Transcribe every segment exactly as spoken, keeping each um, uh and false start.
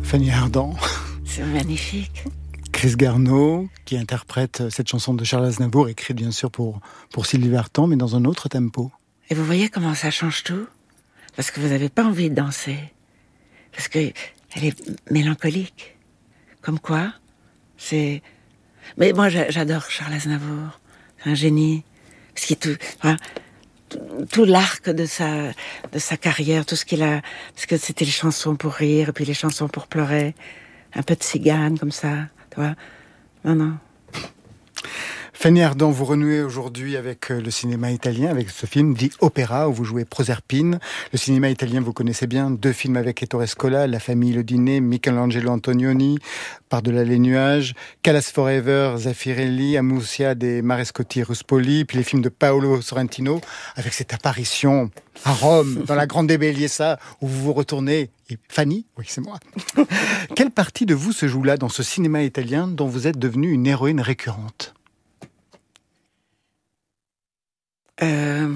Fanny Ardant. C'est magnifique. Chris Garneau, qui interprète cette chanson de Charles Aznavour, écrite bien sûr pour, pour Sylvie Vartan, mais dans un autre tempo. Et vous voyez comment ça change tout ? Parce que vous n'avez pas envie de danser. Parce qu'elle est mélancolique. Comme quoi, c'est... Mais moi, j'adore Charles Aznavour. C'est un génie. Parce qu'il est tout... Enfin, tout, tout l'arc de sa, de sa carrière, tout ce qu'il a... Parce que c'était les chansons pour rire, et puis les chansons pour pleurer. Un peu de cigane, comme ça. Tu vois ? Non, non. Fanny Ardant, vous renouez aujourd'hui avec le cinéma italien, avec ce film dit Opéra, où vous jouez Proserpine. Le cinéma italien, vous connaissez bien, deux films avec Ettore Scola, La famille, le dîner, Michelangelo Antonioni, Par-delà les nuages, Callas Forever, Zeffirelli, Amusia des Marescotti Ruspoli, puis les films de Paolo Sorrentino, avec cette apparition à Rome, dans la Grande Bellezza, où vous vous retournez. Et Fanny, oui, c'est moi. Quelle partie de vous se joue là, dans ce cinéma italien, dont vous êtes devenue une héroïne récurrente ? Euh,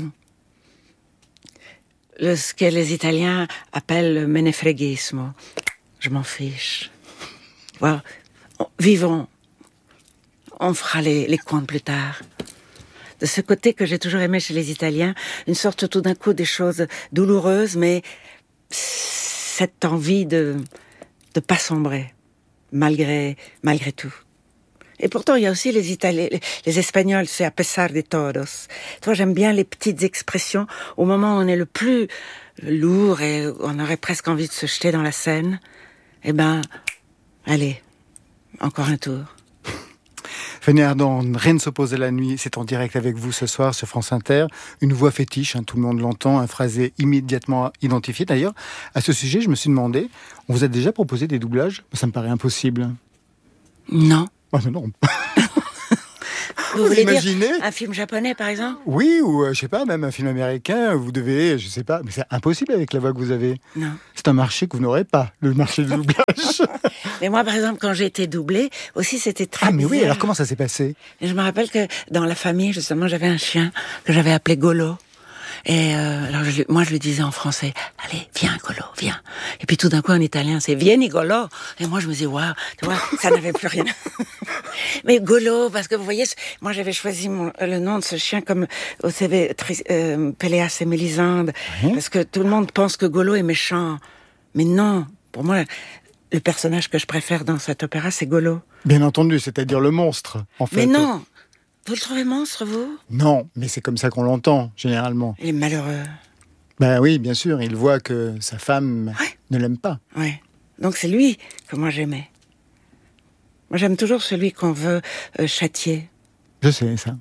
le, ce que les Italiens appellent le menefreghismo. Je m'en fiche. Voilà. Vivons. On fera les, les comptes plus tard. De ce côté que j'ai toujours aimé chez les Italiens, une sorte tout d'un coup des choses douloureuses, mais cette envie de de pas sombrer, malgré malgré tout. Et pourtant, il y a aussi les Italiens, les, les Espagnols, c'est a pesar de todos. Toi, j'aime bien les petites expressions au moment où on est le plus lourd et on aurait presque envie de se jeter dans la Seine. Eh ben, allez, encore un tour. Fanny Ardant, Rien ne s'oppose à la nuit, c'est en direct avec vous ce soir sur France Inter. Une voix fétiche, hein, tout le monde l'entend, un phrasé immédiatement identifié. D'ailleurs, à ce sujet, je me suis demandé, on vous a déjà proposé des doublages ? Ça me paraît impossible. Non. Oh, mais non. Vous voulez imaginez dire un film japonais, par exemple ? Oui, ou euh, je sais pas, même un film américain, vous devez, je sais pas, mais c'est impossible avec la voix que vous avez. Non. C'est un marché que vous n'aurez pas, le marché du doublage. Mais moi, par exemple, quand j'ai été doublée, aussi, c'était très Ah, mais bizarre. oui, alors comment ça s'est passé ? Et je me rappelle que dans la famille, justement, j'avais un chien que j'avais appelé Golo. Et euh, alors je, moi, je lui disais en français, allez, viens, Golo, viens. Et puis tout d'un coup, en italien, c'est vieni, Golo. Et moi, je me disais, waouh, tu vois, ça n'avait plus rien. Mais Golo, parce que vous voyez, moi, j'avais choisi mon, le nom de ce chien comme au C V euh, Péléas et Mélisande, mmh. Parce que tout le monde pense que Golo est méchant. Mais non, pour moi, le personnage que je préfère dans cet opéra, c'est Golo. Bien entendu, c'est-à-dire le monstre, en fait. Mais non. Vous le trouvez monstre, vous ? Non, mais c'est comme ça qu'on l'entend, généralement. Il est malheureux. Ben oui, bien sûr, il voit que sa femme ouais. ne l'aime pas. Oui, donc c'est lui que moi j'aimais. Moi j'aime toujours celui qu'on veut euh, châtier. Je sais, ça.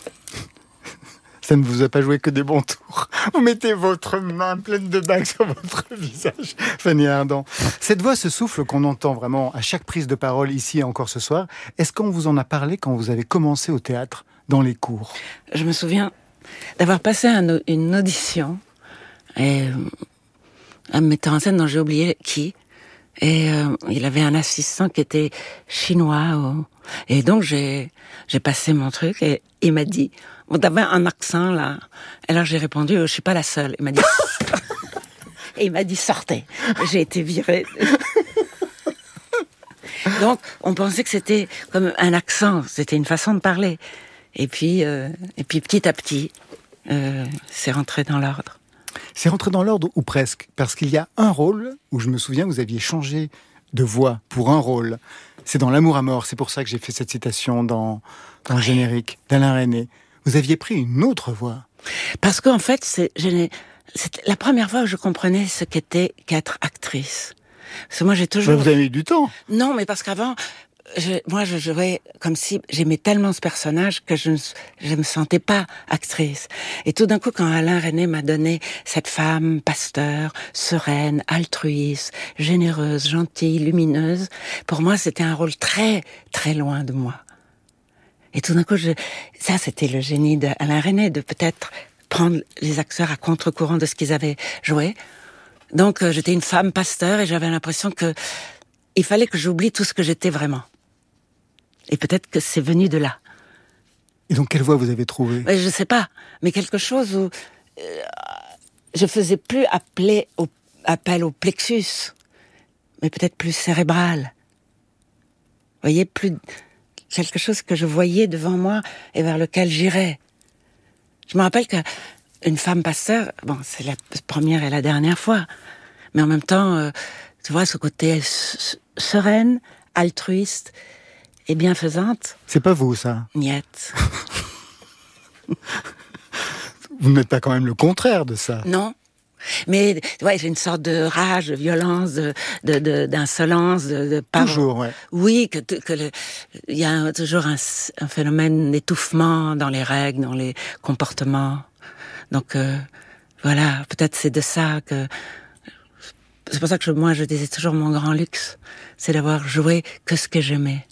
Ça ne vous a pas joué que des bons tours. Vous mettez votre main pleine de bagues sur votre visage, Fanny Ardant. Cette voix, ce souffle qu'on entend vraiment à chaque prise de parole ici et encore ce soir, est-ce qu'on vous en a parlé quand vous avez commencé au théâtre, dans les cours ? Je me souviens d'avoir passé un, une audition, et un metteur en scène dont j'ai oublié qui, et euh, il avait un assistant qui était chinois, oh. Et donc j'ai, j'ai passé mon truc, et il m'a dit... Bon, t'avais un accent, là. Alors, j'ai répondu, je suis pas la seule. Il m'a dit, et il m'a dit, sortez. Et j'ai été virée. Donc, on pensait que c'était comme un accent. C'était une façon de parler. Et puis, euh, et puis petit à petit, euh, c'est rentré dans l'ordre. C'est rentré dans l'ordre, ou presque. Parce qu'il y a un rôle où je me souviens, vous aviez changé de voix pour un rôle. C'est dans L'amour à mort. C'est pour ça que j'ai fait cette citation dans, dans le générique d'Alain Resnais. Vous aviez pris une autre voix. Parce qu'en fait, c'est, je n'ai, c'est la première fois que je comprenais ce qu'était qu'être actrice. Parce que moi, j'ai toujours... Mais vous avez eu du temps. Non, mais parce qu'avant, je, moi, je jouais comme si j'aimais tellement ce personnage que je ne je me sentais pas actrice. Et tout d'un coup, quand Alain Resnais m'a donné cette femme pasteur, sereine, altruiste, généreuse, gentille, lumineuse, pour moi, c'était un rôle très, très loin de moi. Et tout d'un coup, je... ça, c'était le génie d'Alain Resnais, de peut-être prendre les acteurs à contre-courant de ce qu'ils avaient joué. Donc, euh, j'étais une femme pasteur et j'avais l'impression que il fallait que j'oublie tout ce que j'étais vraiment. Et peut-être que c'est venu de là. Et donc, quelle voix vous avez trouvée ? Je sais pas, mais quelque chose où euh, je faisais plus appeler au, appel au plexus, mais peut-être plus cérébral. Vous voyez, plus quelque chose que je voyais devant moi et vers lequel j'irais. Je me rappelle qu'une femme pasteur, bon, c'est la première et la dernière fois, mais en même temps, euh, tu vois, ce côté s- sereine, altruiste et bienfaisante. C'est pas vous, ça? Niette. Vous n'êtes pas quand même le contraire de ça? Non. Mais ouais, j'ai une sorte de rage, de violence, de, de, de d'insolence, de, de par... Toujours, ouais. Oui, que que le, il y a un, toujours un, un phénomène d'étouffement dans les règles, dans les comportements. Donc euh, voilà, peut-être c'est de ça que c'est pour ça que je, moi je disais toujours mon grand luxe, c'est d'avoir joué que ce que j'aimais.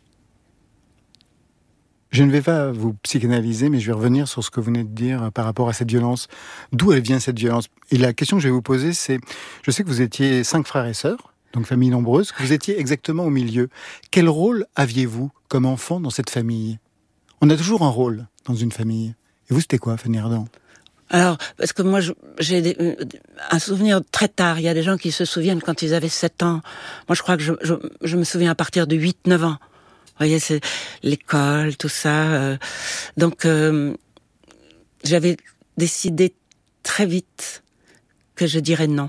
Je ne vais pas vous psychanalyser, mais je vais revenir sur ce que vous venez de dire par rapport à cette violence. D'où elle vient, cette violence? Et la question que je vais vous poser, c'est, je sais que vous étiez cinq frères et sœurs, donc famille nombreuse, que vous étiez exactement au milieu. Quel rôle aviez-vous comme enfant dans cette famille? On a toujours un rôle dans une famille. Et vous, c'était quoi, Fanny Ardant? Alors, parce que moi, je, j'ai des, un souvenir très tard. Il y a des gens qui se souviennent quand ils avaient sept ans. Moi, je crois que je, je, je me souviens à partir de huit neuf ans. Vous voyez, c'est l'école, tout ça. Euh, donc, euh, j'avais décidé très vite que je dirais non.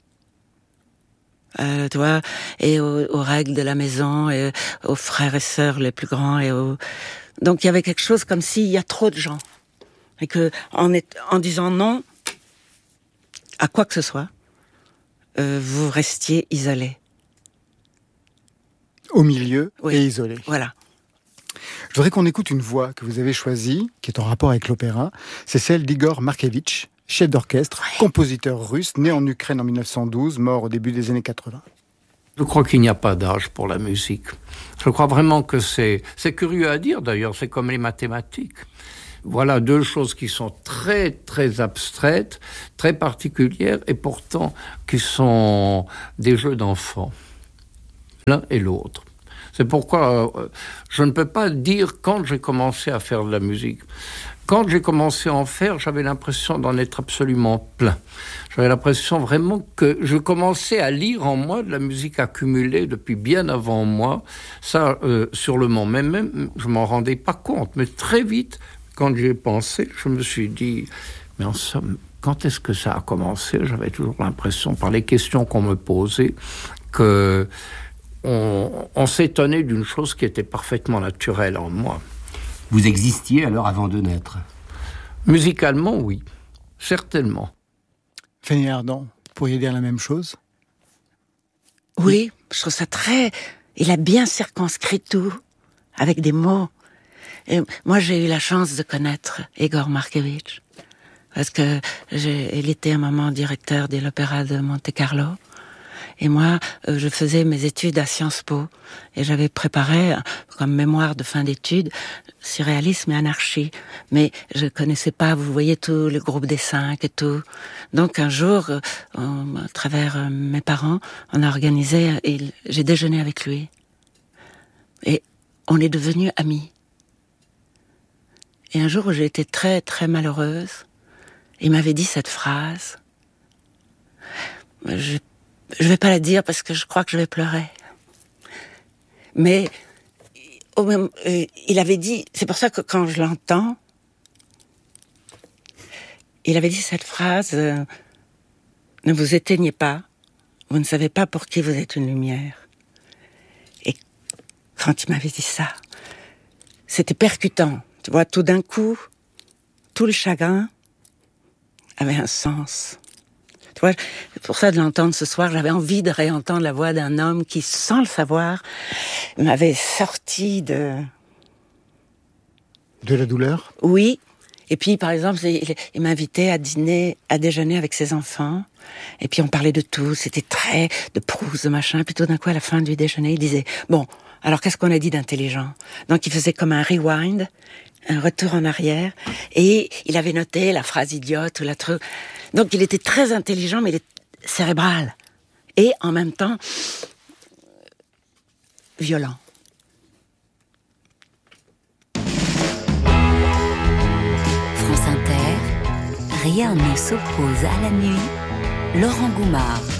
Euh, tu vois, et aux, aux règles de la maison, et aux frères et sœurs les plus grands. Et aux... Donc, il y avait quelque chose comme s'il y a trop de gens. Et que, en, est, en disant non à quoi que ce soit, euh, vous restiez isolés. Au milieu, oui. Et isolé. Voilà. Je voudrais qu'on écoute une voix que vous avez choisie, qui est en rapport avec l'opéra. C'est celle d'Igor Markevitch, chef d'orchestre, ouais. compositeur russe, né en Ukraine en mille neuf cent douze, mort au début des années quatre-vingts. Je crois qu'il n'y a pas d'âge pour la musique. Je crois vraiment que c'est... C'est curieux à dire d'ailleurs, c'est comme les mathématiques. Voilà deux choses qui sont très, très abstraites, très particulières, et pourtant qui sont des jeux d'enfants. L'un et l'autre. C'est pourquoi euh, je ne peux pas dire quand j'ai commencé à faire de la musique. Quand j'ai commencé à en faire, j'avais l'impression d'en être absolument plein. J'avais l'impression vraiment que je commençais à lire en moi de la musique accumulée depuis bien avant moi. Ça, euh, sur le moment même, même, je m'en rendais pas compte. Mais très vite, quand j'y ai pensé, je me suis dit, mais en somme, quand est-ce que ça a commencé? J'avais toujours l'impression, par les questions qu'on me posait, que On, on s'étonnait d'une chose qui était parfaitement naturelle en moi. Vous existiez alors avant de naître? Musicalement, oui. Certainement. Fanny Ardant, vous pourriez dire la même chose? Oui, je trouve ça très... Il a bien circonscrit tout, avec des mots. Et moi, j'ai eu la chance de connaître Igor Markevitch, parce que j'ai, il était un moment directeur de l'Opéra de Monte-Carlo. Et moi, euh, je faisais mes études à Sciences Po. Et j'avais préparé, comme mémoire de fin d'études, surréalisme et anarchie. Mais je connaissais pas, vous voyez, tout le groupe des cinq et tout. Donc un jour, euh, on, à travers euh, mes parents, on a organisé, et j'ai déjeuné avec lui. Et on est devenus amis. Et un jour où j'ai été très, très malheureuse, il m'avait dit cette phrase. Je Je vais pas la dire parce que je crois que je vais pleurer. Mais au même, euh, il avait dit, c'est pour ça que quand je l'entends, il avait dit cette phrase euh, ne vous éteignez pas, vous ne savez pas pour qui vous êtes une lumière. Et quand il m'avait dit ça, c'était percutant. Tu vois, tout d'un coup, tout le chagrin avait un sens. Tu vois, pour ça de l'entendre ce soir, j'avais envie de réentendre la voix d'un homme qui, sans le savoir, m'avait sorti de... De la douleur? Oui. Et puis, par exemple, il, il m'invitait à dîner, à déjeuner avec ses enfants. Et puis, on parlait de tout. C'était très de Proust, de machin. Puis tout d'un coup, à la fin du déjeuner, il disait, bon, alors qu'est-ce qu'on a dit d'intelligent? Donc, il faisait comme un rewind, un retour en arrière. Et il avait noté la phrase idiote ou la truc... Donc, il était très intelligent, mais il est cérébral. Et, en même temps, violent. France Inter, rien ne s'oppose à la nuit. Laurent Goumard.